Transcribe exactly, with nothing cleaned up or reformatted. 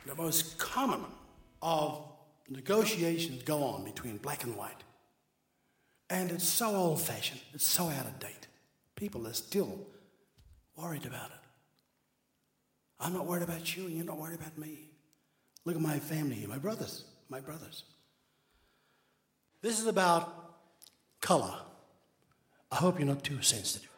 the most common of negotiations go on between black and white. And it's so old-fashioned, it's so out of date. People are still worried about it. I'm not worried about you, and you're not worried about me. Look at my family here, my brothers, my brothers. This is about color. I hope you're not too sensitive.